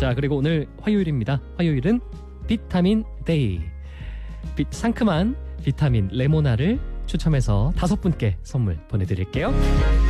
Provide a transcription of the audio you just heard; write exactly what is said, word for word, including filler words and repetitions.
자, 그리고 오늘 화요일입니다. 화요일은 비타민 데이. 비, 상큼한 비타민 레모나를 추첨해서 다섯 분께 선물 보내드릴게요.